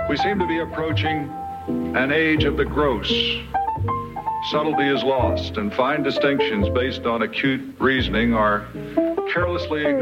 We seem to be approaching an age of the gross. Subtlety is lost, and fine distinctions based on acute reasoning are carelessly